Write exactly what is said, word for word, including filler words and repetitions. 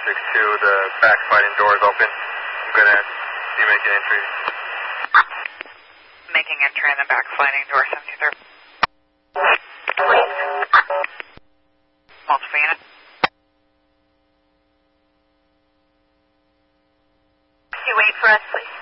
six two, the back sliding door is open. I'm going to be making entry. Making entry in the back sliding door, seventy-third. Multiple unit. You wait for us, please.